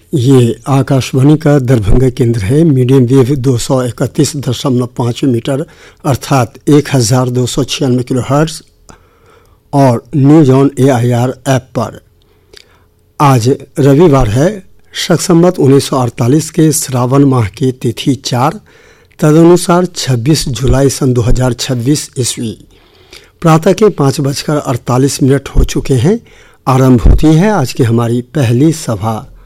ये आकाशवाणी का दरभंगा केंद्र है। मीडियम वेव 231.5 मीटर अर्थात 1296 किलोहर्ट्ज़ और न्यूज ऑन AIR ऐप पर। आज रविवार है। शक संवत 1948 के श्रावण माह की तिथि 4, तदनुसार 26 जुलाई सन 2026 ईस्वी। प्रातः के 5:48 हो चुके हैं। आरंभ होती है आज की हमारी पहली सभा।